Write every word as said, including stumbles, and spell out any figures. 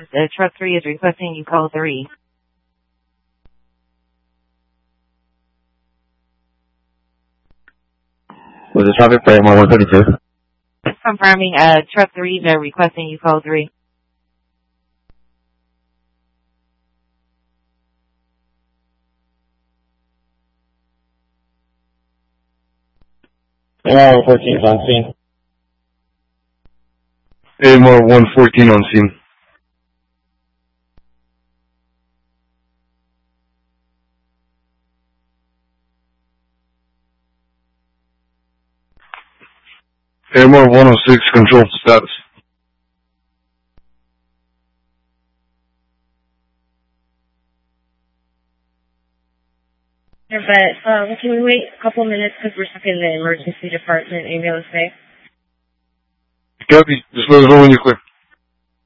Uh, truck three is requesting you call three. Was the traffic for one thirty-two? Confirming, uh, truck three, they're requesting you call three. A M R one fourteen is on scene. A M R one fourteen on scene. A M R one oh six, control status. But, um, can we wait a couple minutes because we're stuck in the emergency department ambulance bay? Copy. Just let us know when you're clear.